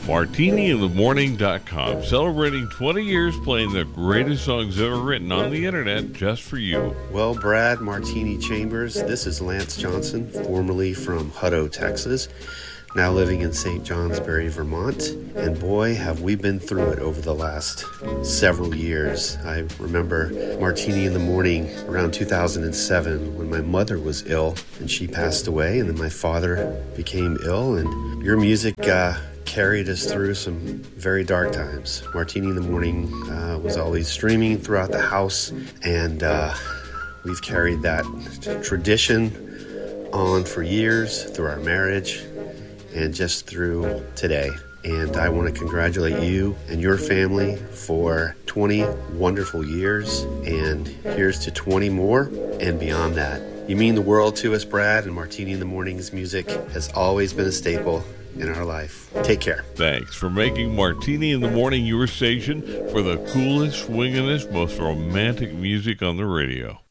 MartiniInTheMorning.com, celebrating 20 years playing the greatest songs ever written on the internet just for you. Well, Brad, Martini Chambers, this is Lance Johnson, formerly from Hutto, Texas, now living in St. Johnsbury, Vermont. And boy, have we been through it over the last several years. I remember Martini in the Morning around 2007 when my mother was ill and she passed away, and then my father became ill, and your music carried us through some very dark times. Martini in the Morning was always streaming throughout the house, and we've carried that tradition on for years through our marriage and just through today. And I want to congratulate you and your family for 20 wonderful years, and here's to 20 more and beyond that. You mean the world to us, Brad, and Martini in the Morning's music has always been a staple in our life. Take care. Thanks for making Martini in the Morning your station for the coolest, swingingest, most romantic music on the radio.